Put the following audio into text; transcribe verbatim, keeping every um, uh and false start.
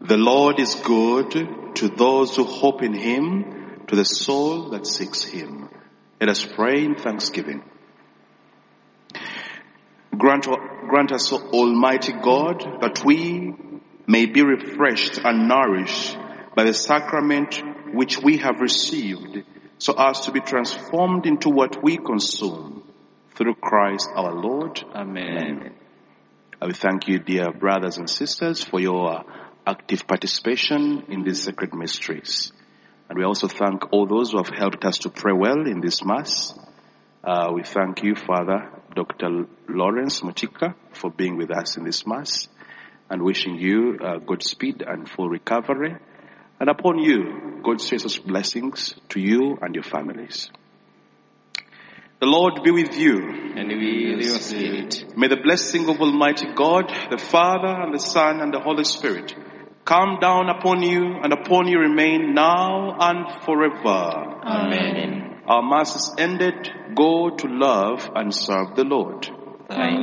The Lord is good to those who hope in him, to the soul that seeks him. Let us pray in thanksgiving. Grant, grant us, Almighty God, that we may be refreshed and nourished by the sacrament which we have received, so as to be transformed into what we consume. Through Christ our Lord. Amen. Amen. I will thank you, dear brothers and sisters, for your active participation in these sacred mysteries. And we also thank all those who have helped us to pray well in this Mass. Uh, we thank you, Father Doctor Lawrence Muchika, for being with us in this Mass, and wishing you uh, Godspeed and full recovery. And upon you, God's gracious blessings to you and your families. The Lord be with you. And with your spirit. May the blessing of Almighty God, the Father and the Son and the Holy Spirit, come down upon you and upon you remain now and forever. Amen. Our Mass is ended. Go to love and serve the Lord. Thanks